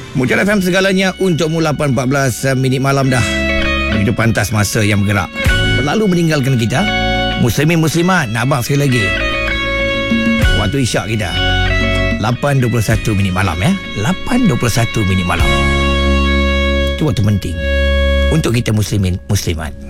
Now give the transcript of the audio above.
Mujar FM segalanya untukmu 8.14 minit malam dah. Begitu pantas masa yang bergerak berlalu meninggalkan kita. Muslimin muslimat, nak abang sekali lagi. Waktu isyak kita 8.21 minit malam ya. 8.21 minit malam. Itu waktu penting untuk kita muslimin muslimat.